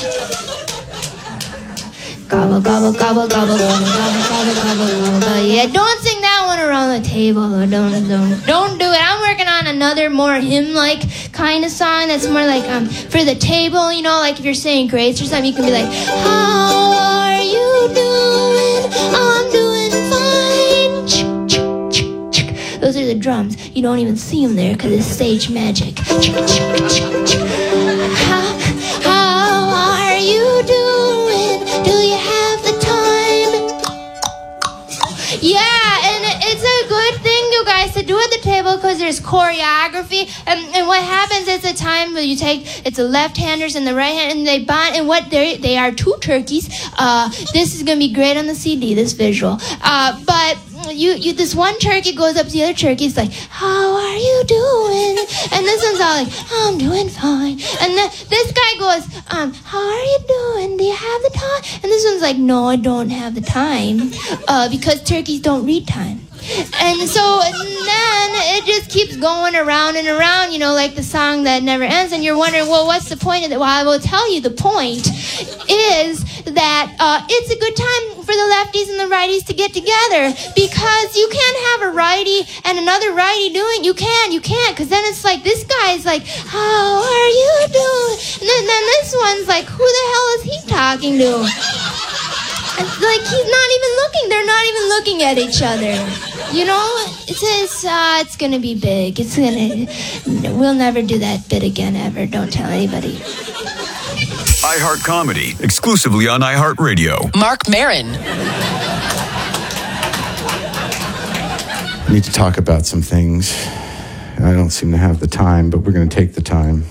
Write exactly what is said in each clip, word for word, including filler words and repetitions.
Gobble, gobble, gobble, gobble, gobble, gobble, gobble, gobble, gobble. Yeah, don't sing that one around the table. Don't, don't, don't do it. I'm working on another more hymn-like kind of song that's more like um for the table. You know, like if you're saying grace or something, you can be like, how are you doing? I'm doing fine. Chick, chick, chick, chick. Those are the drums. You don't even see them there because it's stage magic. Chick, chick, chick, chick. How, how are you doing? Do you have the time? Yeah, and it's a good thing, you guys, to do at the table because there's choreography. And, and what happens is a time where you take, it's the left-handers and the right hand, and they bond, and what they they are two turkeys. Uh, this is going to be great on the C D, this visual. Uh, but you, you, this one turkey goes up to the other turkey. It's like, how are you doing? And this one's all like, I'm doing fine. And then this guy goes, um, how are you doing? Do you have the time? And this one's like, no, I don't have the time, uh, because turkeys don't read time. And so then it just keeps going around and around, you know, like the song that never ends. And you're wondering, well, what's the point of it? Well, I will tell you the point is that uh, it's a good time for the lefties and the righties to get together, because you can't have a righty and another righty doing, you can, you can't, because then it's like, this guy's like, how are you doing? And then, then this one's like, who the hell is he talking to? It's like, he's not even looking. They're not even looking at each other. You know, it says, uh, it's going to be big. It's going to, we'll never do that bit again, ever. Don't tell anybody. iHeart Comedy, exclusively on iHeartRadio. Mark Maron. I need to talk about some things. I don't seem to have the time, but we're going to take the time.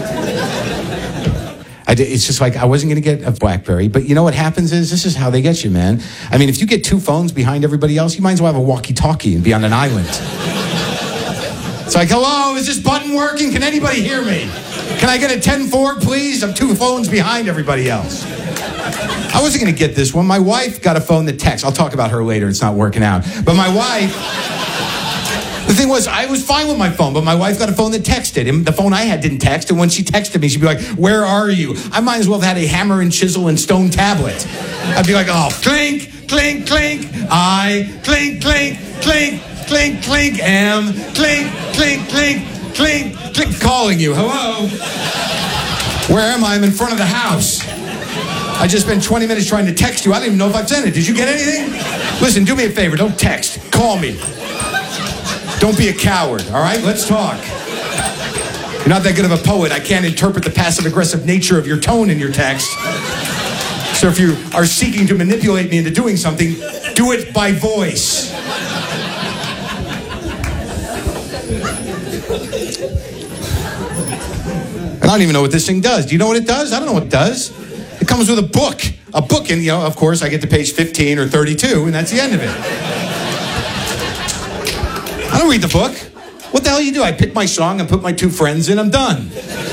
I did, it's just like, I wasn't going to get a BlackBerry, but you know what happens is, this is how they get you, man. I mean, if you get two phones behind everybody else, you might as well have a walkie-talkie and be on an island. It's like, hello, is this button working? Can anybody hear me? Can I get a ten four, please? I'm two phones behind everybody else. I wasn't going to get this one. My wife got a phone that texts. I'll talk about her later. It's not working out. But my wife... The thing was, I was fine with my phone, but my wife got a phone that texted. And the phone I had didn't text, and when she texted me, she'd be like, where are you? I might as well have had a hammer and chisel and stone tablet. I'd be like, oh, clink, clink, clink, I, clink, clink, clink, clink, clink, am, clink, clink, clink, clink, clink, calling you. Hello? Where am I? I'm in front of the house. I just spent twenty minutes trying to text you. I don't even know if I've sent it. Did you get anything? Listen, do me a favor. Don't text. Call me. Don't be a coward, all right? Let's talk. You're not that good of a poet. I can't interpret the passive-aggressive nature of your tone in your text. So if you are seeking to manipulate me into doing something, do it by voice. And I don't even know what this thing does. Do you know what it does? I don't know what it does. It comes with a book. A book, and, you know, of course, I get to page fifteen or thirty-two, and that's the end of it. I don't read the book. What the hell you do? I pick my song and put my two friends in. I'm done.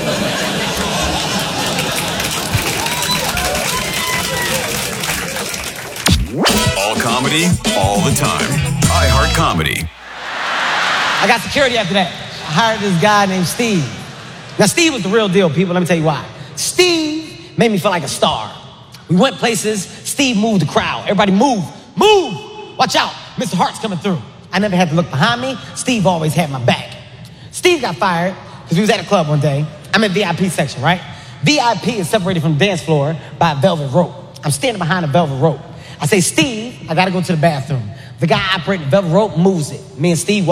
All comedy, all the time. iHeart Comedy. I got security after that. I hired this guy named Steve. Now, Steve was the real deal, people. Let me tell you why. Steve made me feel like a star. We went places. Steve moved the crowd. Everybody move. Move. Watch out. Mister Hart's coming through. I never had to look behind me. Steve always had my back. Steve got fired because we was at a club one day. I'm in V I P section, right? V I P is separated from the dance floor by a velvet rope. I'm standing behind a velvet rope. I say, Steve, I got to go to the bathroom. The guy operating the velvet rope moves it. Me and Steve walk